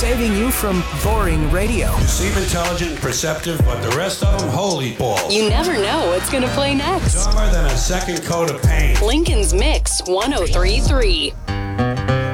saving you from boring radio. You seem intelligent and perceptive, but the rest of them, holy balls. You never know what's going to play next. Dumber than a second coat of paint. Lincoln's Mix 103.3.